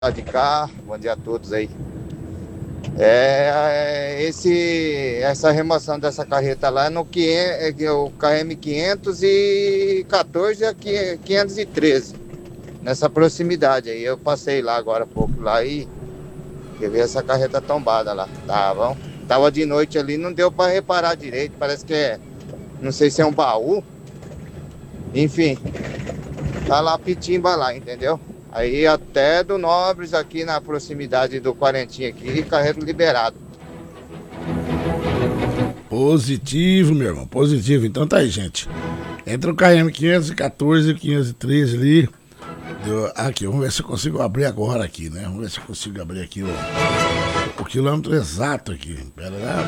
de carro, bom dia a todos aí. Essa remoção dessa carreta lá é no o KM 514 e a 513, nessa proximidade aí. Eu passei lá agora há pouco lá e eu vi essa carreta tombada lá. Tava de noite ali, não deu para reparar direito, parece que não sei se é um baú, enfim, tá lá pitimba lá, entendeu? Aí até do Nobres aqui na proximidade do Quarentinha aqui, carreiro liberado. Positivo, meu irmão, positivo. Então tá aí, gente. Entre o KM 514 e o 513 ali. Aqui, vamos ver se eu consigo abrir agora aqui, né? Vamos ver se eu consigo abrir aqui o quilômetro exato aqui. Pera lá.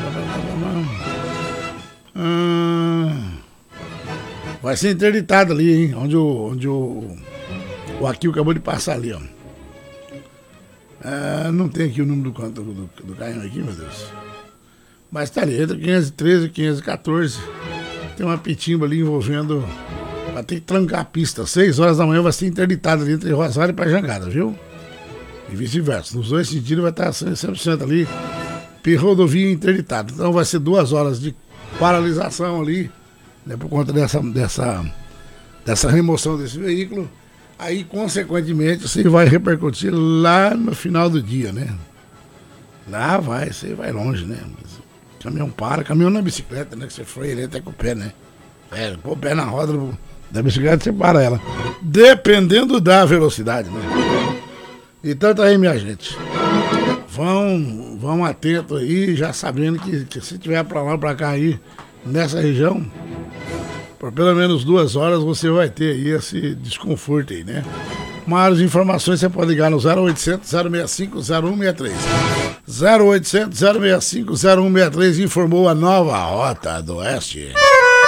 Vai ser interditado ali, hein? Onde o Aquil acabou de passar ali, ó. Não tem aqui o número do KM aqui, meu Deus. Mas tá ali, entre 513 e 514. Tem uma pitimba ali envolvendo. Vai ter que trancar a pista. 6 horas da manhã vai ser interditado ali entre Rosário e Pajangada, viu? E vice-versa. Nos dois sentidos vai estar 100% ali. Rodovia interditada. Então vai ser 2 horas de paralisação ali, né, por conta dessa remoção desse veículo. Aí, consequentemente, você vai repercutir lá no final do dia, né? Lá você vai longe, né? Caminhão não é bicicleta, né? Que você freia ele até com o pé, né? Pôr o pé na roda da bicicleta, você para ela. Dependendo da velocidade, né? Então tá aí, minha gente. Vão atento aí, já sabendo que se tiver pra lá ou pra cá aí, nessa região, por pelo menos 2 horas você vai ter aí esse desconforto aí, né? Maiores informações você pode ligar no 0800 065 0163. 0800 065 0163, informou a Nova Rota do Oeste.